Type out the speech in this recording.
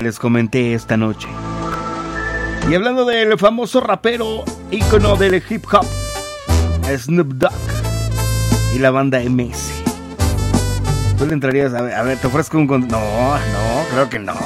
les comenté esta noche. Y hablando del famoso rapero ícono del hip hop, Snoop Dogg y la banda MS. ¿Tú le entrarías? A ver, te ofrezco un... No, creo que no.